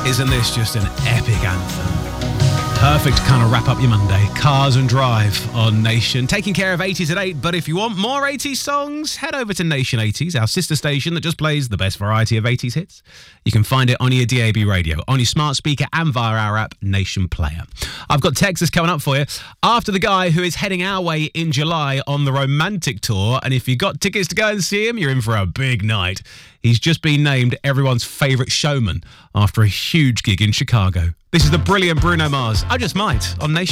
Isn't this just an epic anthem? Perfect to kind of wrap up your Monday. Cars and Drive on Nation. Taking care of 80s at 8, but if you want more 80s songs, head over to Nation 80s, our sister station that just plays the best variety of 80s hits. You can find it on your DAB radio, on your smart speaker, and via our app, Nation Player. I've got Texas coming up for you after the guy who is heading our way in July on the Romantic Tour, and if you got tickets to go and see him, you're in for a big night. He's just been named everyone's favourite showman after a huge gig in Chicago. This is the brilliant Bruno Mars. I Just Might on Nation.